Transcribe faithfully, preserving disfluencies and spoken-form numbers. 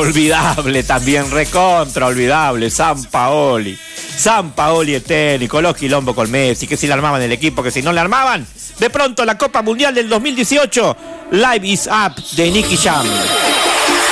olvidable también, recontra olvidable, San Paoli. San Paoli es técnico, los quilombos con Messi, que si le armaban el equipo, que si no le armaban. De pronto la Copa Mundial del dos mil dieciocho, Live is Up de Nicky Jam.